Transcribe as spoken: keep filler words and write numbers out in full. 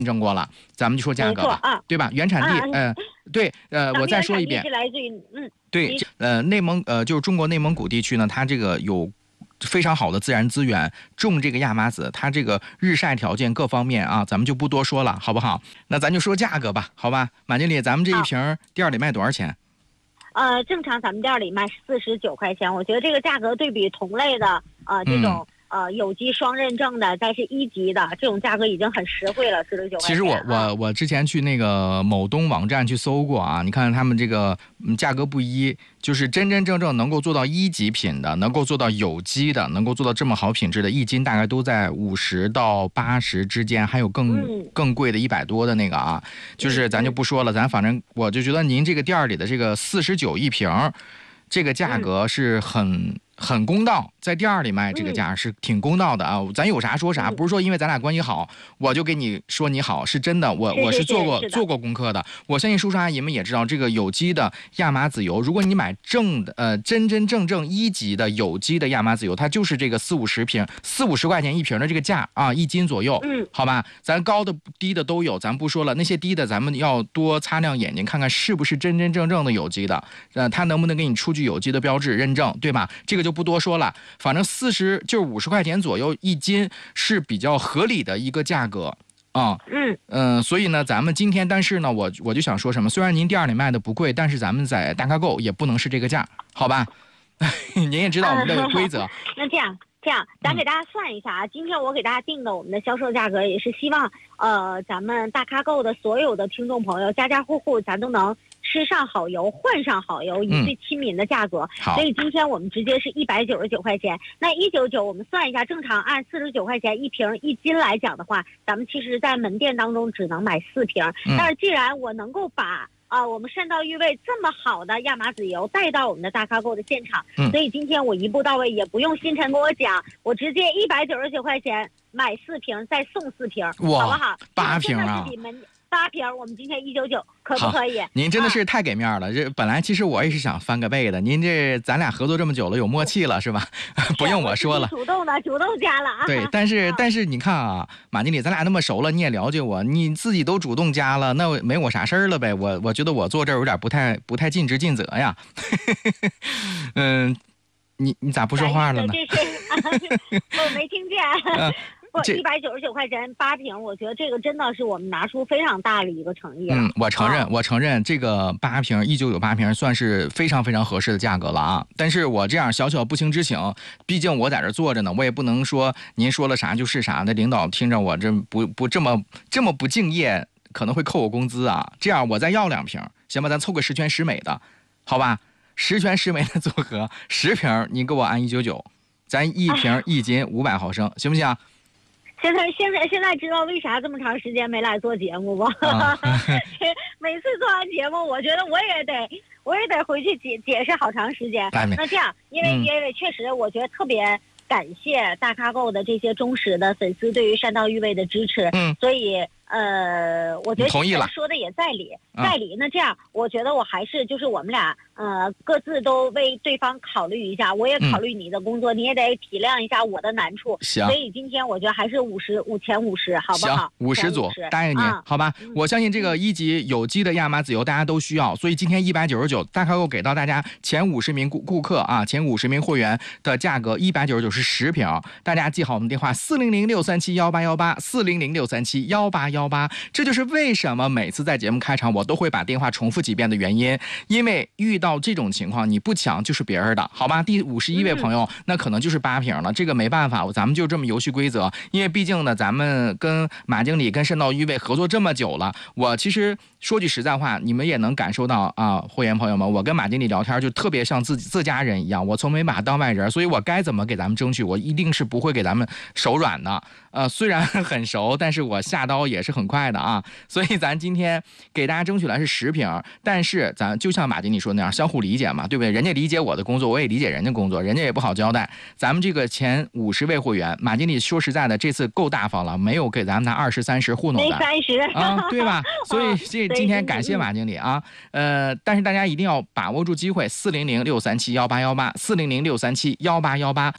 证过了，咱们就说价格吧， 啊、 对吧？原产地，嗯、 啊呃，对，呃，我再说一遍， 是来自于嗯， 对，呃，内蒙，呃，就是中国内蒙古地区呢，它这个有非常好的自然资源，种这个亚麻籽，它这个日晒条件各方面啊，咱们就不多说了，好不好？那咱就说价格吧，好吧？马经理，咱们这一瓶店里卖多少钱？ 呃，正常咱们店里卖四十九块钱，我觉得这个价格对比同类的呃这种。嗯呃，有机双认证的，再是一级的，这种价格已经很实惠了，四十九块钱。 其实我我我之前去那个某东网站去搜过啊，你看他们这个价格不一，就是真真正正能够做到一级品的，能够做到有机的，能够做到这么好品质的，一斤大概都在五十到八十之间，还有更、嗯、更贵的一百多的那个啊，就是咱就不说了，咱反正我就觉得您这个店里的这个四十九一瓶，这个价格是很。嗯很公道，在店里卖这个价是挺公道的啊！咱有啥说啥，不是说因为咱俩关系好，我就给你说你好，是真的，我我是做过做过功课的。我相信叔叔阿姨们也知道，这个有机的亚麻籽油，如果你买正的呃真真正正一级的有机的亚麻籽油，它就是这个四五十瓶，四五十块钱一瓶的这个价啊，一斤左右，嗯，好吧，咱高的低的都有，咱不说了，那些低的咱们要多擦亮眼睛，看看是不是真真正正的有机的，呃，它能不能给你出具有机的标志认证，对吧？这个就不多说了，反正四十就是五十块钱左右一斤是比较合理的一个价格啊。嗯嗯、呃，所以呢，咱们今天，但是呢，我我就想说什么，虽然您店里卖的不贵，但是咱们在大咖购也不能是这个价，好吧？您也知道我们的规则。 那这样。这样，咱给大家算一下啊，嗯、今天我给大家定的我们的销售价格，也是希望呃咱们大咖购的所有的听众朋友，家家户户咱都能吃上好油，换上好油，以最亲民的价格。嗯、所以今天我们直接是一百九十九块钱。那一九九我们算一下，正常按四十九块钱一瓶一斤来讲的话，咱们其实在门店当中只能买四瓶。嗯、但是既然我能够把啊，我们善道玉卫这么好的亚麻籽油带到我们的大咖购的现场，嗯、所以今天我一步到位，也不用星辰跟我讲，我直接一百九十九块钱买四瓶，再送四瓶，好不好？ 八瓶啊！ 八瓶，我们今天一九九，可不可以？ 您真的是太给面了。这、啊、本来其实我也是想翻个倍的，您这咱俩合作这么久了，有默契了是吧？不用我说了。 主动的，主动加了啊。 对，但是、啊、但是你看啊，马经理，咱俩那么熟了，你也了解我，你自己都主动加了，那没我啥事儿了呗？我我觉得我做这儿有点不太不太尽职尽责呀。嗯，你你咋不说话了呢？ 这是、啊、我没听见。啊不，一百九十九块钱八瓶，我觉得这个真的是我们拿出非常大的一个诚意了。 嗯，我承认，哦、我承认这个八瓶一九九八瓶算是非常非常合适的价格了啊。但是我这样小小不情之请，毕竟我在这坐着呢，我也不能说您说了啥就是啥的。领导听着我这不不这么这么不敬业，可能会扣我工资啊。这样我再要两瓶，行吧？咱凑个十全十美的，好吧？十全十美的组合，十瓶你给我按一九九，咱一瓶一斤五百毫升，行不行？ 现在现在现在知道为啥这么长时间没来做节目不？啊、每次做完节目，我觉得我也得我也得回去解解释好长时间。那这样，因为、嗯、因为确实我觉得特别感谢大咖购的这些忠实的粉丝对于善道玉卫的支持，嗯，所以呃，我觉得同意了， 说的也在理，在理。那这样，我觉得我还是就是我们俩呃各自都为对方考虑一下，我也考虑你的工作，嗯、你也得体谅一下我的难处。 行， 所以今天我觉得还是五十五前五十，好不好？ 行，五十组，答应您，啊、好吧？嗯、我相信这个一级有机的亚麻籽油大家都需要，所以今天一百九十九，大咖购给到大家前五十名顾顾客啊，前五十名会员的价格一百九十九是十瓶，大家记好我们电话四零零六三七幺八幺八四零零六三七幺八幺八，这就是为什么每次在节目开场我都会把电话重复几遍的原因，因为遇到这种情况你不抢就是别人的，好吧？第五十一位朋友、嗯、那可能就是八瓶了，这个没办法，咱们就这么游戏规则，因为毕竟呢咱们跟马经理跟善道玉卫合作这么久了，我其实说句实在话，你们也能感受到啊，会员朋友们，我跟马经理聊天就特别像自己自家人一样，我从没把他当外人，所以我该怎么给咱们争取，我一定是不会给咱们手软的。呃，虽然很熟，但是我下刀也是很快的啊。所以咱今天给大家争取来是十瓶，但是咱就像马经理说那样，相互理解嘛，对不对？人家理解我的工作，我也理解人家工作，人家也不好交代。咱们这个前五十位会员，马经理说实在的，这次够大方了，没有给咱们拿二十三十糊弄咱， 没三十啊，对吧？所以这今天感谢马经理啊。呃，但是大家一定要把握住机会，四零零六三七幺八幺八，四零零六三七幺八幺八。